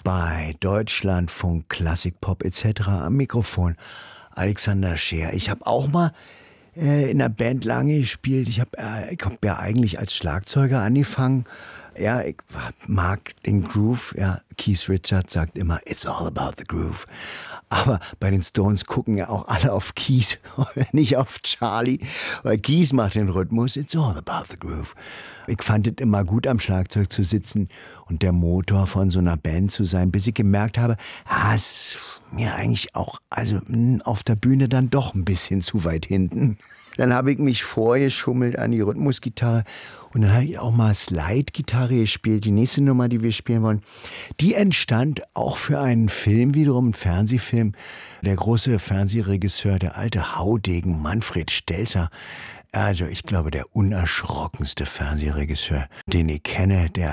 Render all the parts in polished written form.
bei Deutschlandfunk, Klassikpop etc. Am Mikrofon Alexander Scheer. Ich habe auch mal in der Band lange gespielt. Ich hab ja eigentlich als Schlagzeuger angefangen. Ja, ich mag den Groove. Ja, Keith Richards sagt immer, it's all about the groove. Aber bei den Stones gucken ja auch alle auf Keith, nicht auf Charlie. Weil Keith macht den Rhythmus, it's all about the groove. Ich fand es immer gut, am Schlagzeug zu sitzen und der Motor von so einer Band zu sein, bis ich gemerkt habe, es mir eigentlich auch, also auf der Bühne dann doch ein bisschen zu weit hinten. Dann habe ich mich vorgeschummelt an die Rhythmusgitarre und dann habe ich auch mal Slide-Gitarre gespielt. Die nächste Nummer, die wir spielen wollen, die entstand auch für einen Film, wiederum einen Fernsehfilm. Der große Fernsehregisseur, der alte Haudegen Manfred Stelzer, also ich glaube, der unerschrockenste Fernsehregisseur, den ich kenne, der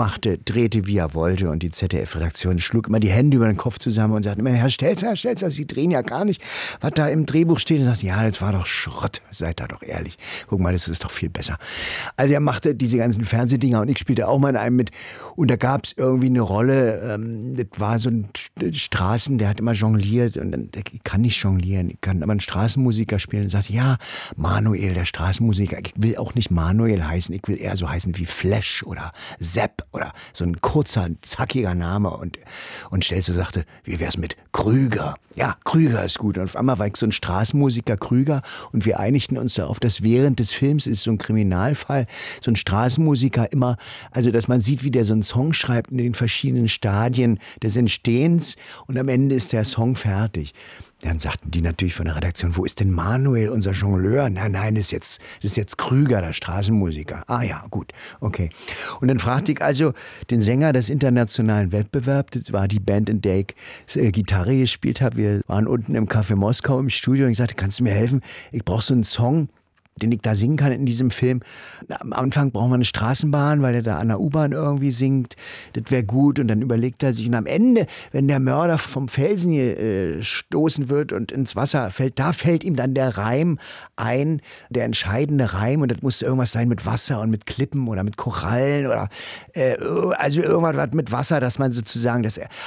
drehte wie er wollte und die ZDF-Redaktion schlug immer die Hände über den Kopf zusammen und sagte immer, Herr Stelzer, Sie drehen ja gar nicht, was da im Drehbuch steht. Und sagte, ja, das war doch Schrott, seid da doch ehrlich. Guck mal, das ist doch viel besser. Also er machte diese ganzen Fernsehdinger und ich spielte auch mal in einem mit und da gab es irgendwie eine Rolle, das war so ein der hat immer jongliert und ich kann nicht jonglieren, ich kann aber einen Straßenmusiker spielen und sagte, ja, Manuel, der Straßenmusiker, ich will auch nicht Manuel heißen, ich will eher so heißen wie Flash oder Sepp oder so ein kurzer, zackiger Name und Stelzer sagte, wie wär's mit Krüger? Ja, Krüger ist gut. Und auf einmal war ich so ein Straßenmusiker Krüger und wir einigten uns darauf, dass während des Films ist so ein Kriminalfall, so ein Straßenmusiker immer, also dass man sieht, wie der so einen Song schreibt in den verschiedenen Stadien des Entstehens und am Ende ist der Song fertig. Dann sagten die natürlich von der Redaktion, wo ist denn Manuel, unser Jongleur? Nein, das ist jetzt Krüger, der Straßenmusiker. Ah ja, gut, okay. Und dann fragte ich also den Sänger des internationalen Wettbewerbs, das war die Band, in der ich Gitarre gespielt habe. Wir waren unten im Café Moskau im Studio und ich sagte, kannst du mir helfen? Ich brauche so einen Song, den ich da singen kann in diesem Film. Am Anfang braucht man eine Straßenbahn, weil er da an der U-Bahn irgendwie singt. Das wäre gut. Und dann überlegt er sich. Und am Ende, wenn der Mörder vom Felsen stoßen wird und ins Wasser fällt, da fällt ihm dann der Reim ein, der entscheidende Reim. Und das muss irgendwas sein mit Wasser und mit Klippen oder mit Korallen oder also irgendwas mit Wasser, dass man sozusagen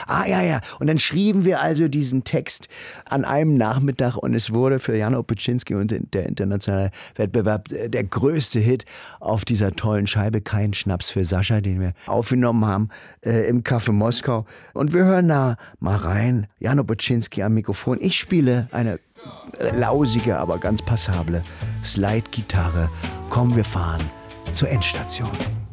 ja. Und dann schrieben wir also diesen Text an einem Nachmittag und es wurde für Jan Opyczynski und der internationale Wettbewerb der größte Hit auf dieser tollen Scheibe Kein Schnaps für Sascha, den wir aufgenommen haben im Café Moskau. Und wir hören da mal rein. Jan Opyczynski am Mikrofon. Ich spiele eine lausige, aber ganz passable Slide-Gitarre. Komm, wir fahren zur Endstation.